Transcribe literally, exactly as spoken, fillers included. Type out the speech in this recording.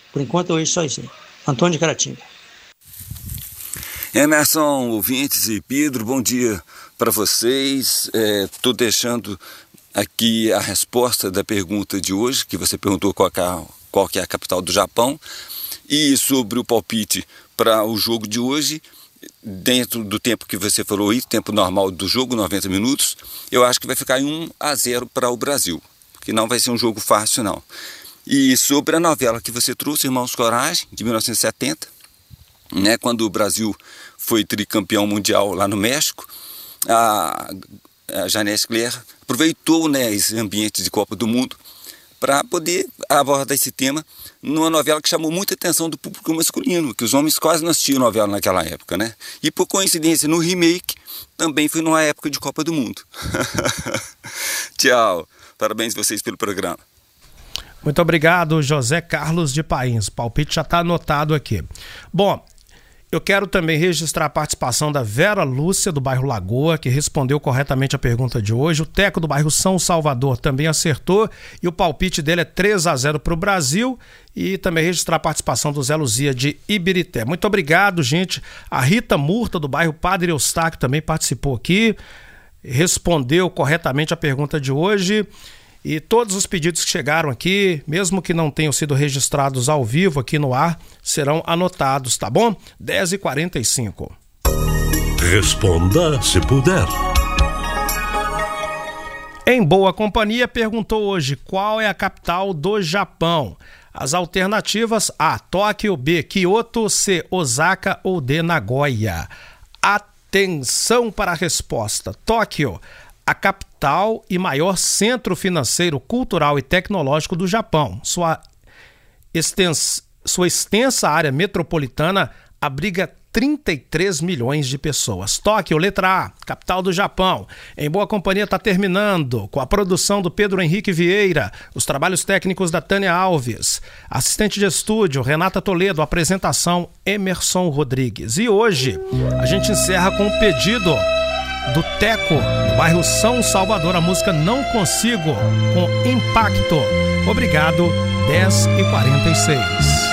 Por enquanto, hoje só isso aí. Antônio de Caratinga. Emerson, ouvintes e Pedro, bom dia para vocês. Estou é, deixando aqui a resposta da pergunta de hoje, que você perguntou qual que é, qual que é a capital do Japão, e sobre o palpite para o jogo de hoje, dentro do tempo que você falou aí, tempo normal do jogo, noventa minutos, eu acho que vai ficar em um a zero para o Brasil, que não vai ser um jogo fácil não. E sobre a novela que você trouxe, Irmãos Coragem, de mil novecentos e setenta, né, quando o Brasil foi tricampeão mundial lá no México, a, a Janete Claire aproveitou, né, esse ambiente de Copa do Mundo para poder abordar esse tema numa novela que chamou muita atenção do público masculino, que os homens quase não assistiam novela naquela época, né? E por coincidência, no remake, também foi numa época de Copa do Mundo. Tchau. Parabéns vocês pelo programa. Muito obrigado, José Carlos de Pains. O palpite já está anotado aqui. Bom, eu quero também registrar a participação da Vera Lúcia, do bairro Lagoa, que respondeu corretamente a pergunta de hoje. O Teco, do bairro São Salvador, também acertou. E o palpite dele é três a zero para o Brasil. E também registrar a participação do Zé Luzia, de Ibirité. Muito obrigado, gente. A Rita Murta, do bairro Padre Eustáquio, também participou aqui. Respondeu corretamente a pergunta de hoje. E todos os pedidos que chegaram aqui, mesmo que não tenham sido registrados ao vivo aqui no ar, serão anotados, tá bom? dez e quarenta e cinco. Responda se puder. Em Boa Companhia perguntou hoje qual é a capital do Japão. As alternativas: A, Tóquio; B, Kyoto; C, Osaka; ou D, Nagoya. Atenção para a resposta. Tóquio, a capital e maior centro financeiro, cultural e tecnológico do Japão. Sua, extens, sua extensa área metropolitana abriga trinta e três milhões de pessoas. Tóquio, letra A, capital do Japão. Em Boa Companhia está terminando, com a produção do Pedro Henrique Vieira, os trabalhos técnicos da Tânia Alves, assistente de estúdio Renata Toledo, apresentação Emerson Rodrigues. E hoje a gente encerra com o pedido do Teco, do bairro São Salvador, a música Não Consigo, com Impacto. Obrigado, dez e quarenta e seis.